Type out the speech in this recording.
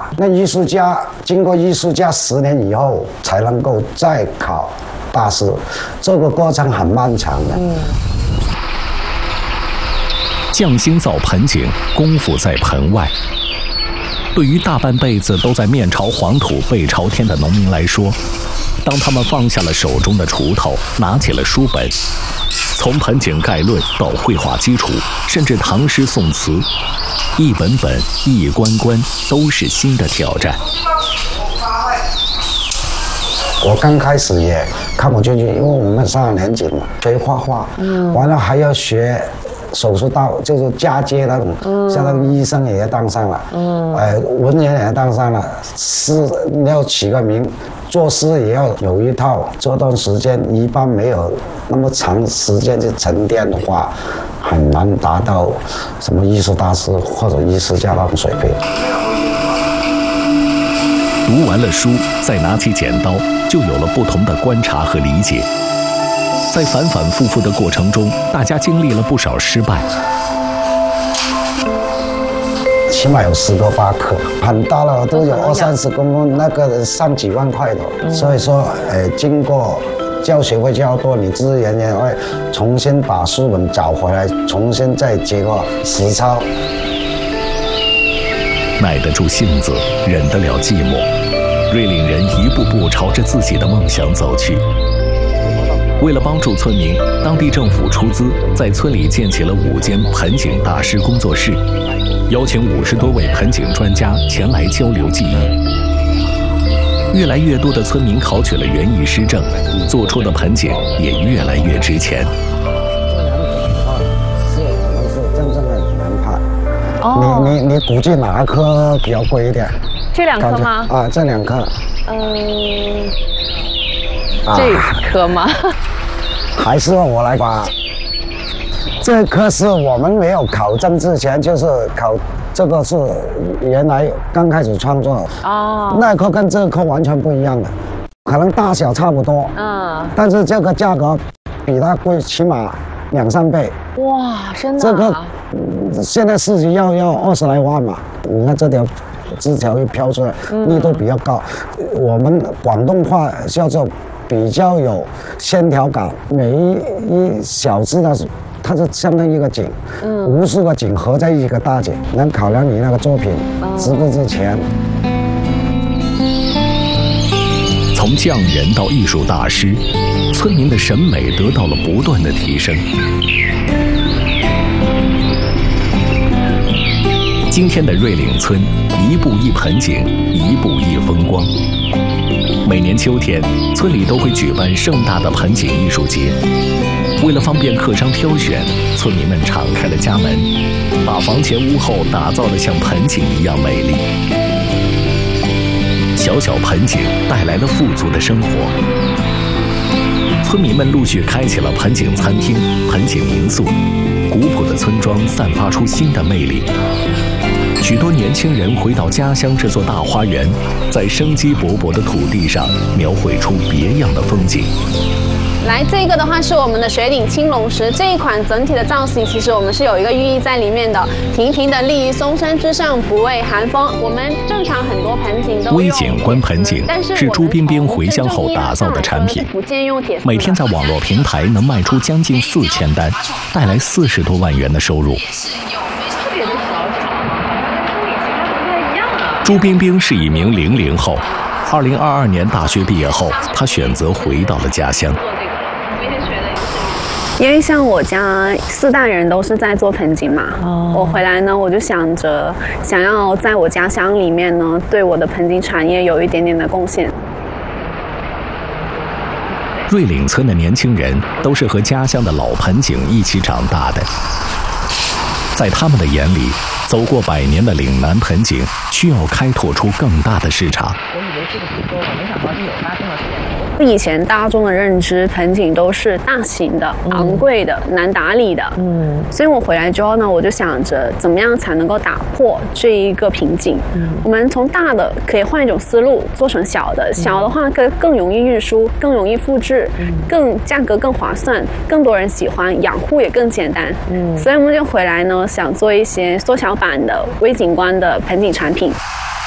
那艺术家经过艺术家10年以后才能够再考大师，这个过程很漫长的。 匠心造盆景，功夫在盆外。对于大半辈子都在面朝黄土背朝天的农民来说，当他们放下了手中的锄头，拿起了书本，从盆景概论到绘画基础，甚至唐诗宋词，一本本一关关都是新的挑战。 我刚开始也看不进去，因为我们上了年纪嘛，学画画，完了还要学手术刀，就是嫁接那种，像那个医生也当上了，文员也当上了，诗要起个名，作诗也要有一套。这段时间一般没有那么长时间去沉淀的话，很难达到什么艺术大师或者艺术家那种水平。 读完了书，再拿起剪刀，就有了不同的观察和理解。在反反复复的过程中，大家经历了不少失败， 起码有10个8克，很大了都有20-30公分，那个上几万块的。所以说，经过教学会较多，你自然也会重新把书本找回来，重新再结合实操。 耐得住性子，忍得了寂寞，瑞岭人一步步朝着自己的梦想走去。为了帮助村民，当地政府出资在村里建起了5间盆景大师工作室，邀请50多位盆景专家前来交流技艺。越来越多的村民考取了园艺师证，做出的盆景也越来越值钱。 你估计哪一颗比较贵一点？ 这2颗吗？ 啊，这2颗。 这颗吗？ 还是我来吧。这颗是我们没有考证之前，就是考这个是原来刚开始创作。那颗跟这颗完全不一样的，可能大小差不多。但是这个价格比它贵起码2-3倍。哇，真的？这个现在市集要20来万嘛，你看这条枝条一飘出来，力度比较高。我们广东话叫做比较有线条感，每一小枝呢，它是相当于一个景，无数个景合在一个大景，能考量你那个作品值不值钱。 从匠人到艺术大师，村民的审美得到了不断的提升。今天的瑞岭村，一步一盆景，一步一风光。每年秋天，村里都会举办盛大的盆景艺术节。为了方便客商挑选，村民们敞开了家门，把房前屋后打造得像盆景一样美丽。小小盆景带来了富足的生活。村民们陆续开启了盆景餐厅、盆景民宿，古朴的村庄散发出新的魅力。许多年轻人回到家乡这座大花园，在生机勃勃的土地上描绘出别样的风景。 来，这个的话是我们的水岭青龙石，这一款整体的造型其实我们是有一个寓意在里面的。亭亭的立于松山之上，不畏寒风。我们正常很多盆景都微景观盆景是朱彬彬回乡后打造的产品，每天在网络平台能卖出将近4000单，带来40多万元的收入。朱彬彬是一名00后，2022年大学毕业后，他选择回到了家乡。 因为像我家4代人都是在做盆景嘛，我回来呢，我就想要在我家乡里面呢，对我的盆景产业有一点点的贡献。 瑞岭村的年轻人都是和家乡的老盆景一起长大的，在他们的眼里，走过100年的岭南盆景需要开拓出更大的市场。 我以为这个福州，我没想到是有它这么便宜。以前大众的认知，盆景都是大型的、昂贵的、难打理的。所以我回来之后呢，我就想着怎么样才能够打破这一个瓶颈。我们从大的可以换一种思路，做成小的，小的话更容易运输，更容易复制，价格更划算，更多人喜欢，养护也更简单。所以我们就回来呢，想做一些缩小版的微景观的盆景产品。